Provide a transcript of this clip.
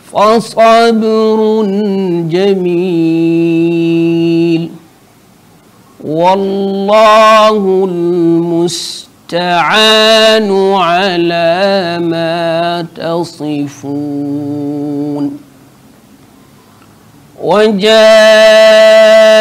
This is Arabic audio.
فصبر جميل والله المستعان على ما تصفون. وجاء